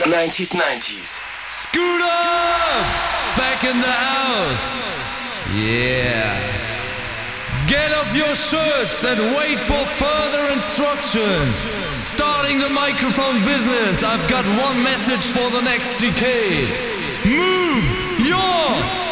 90s. Scooter! Back in the house! Yeah! Get up your shirts and wait for further instructions! Starting the microphone business, I've got one message for the next decade. Move your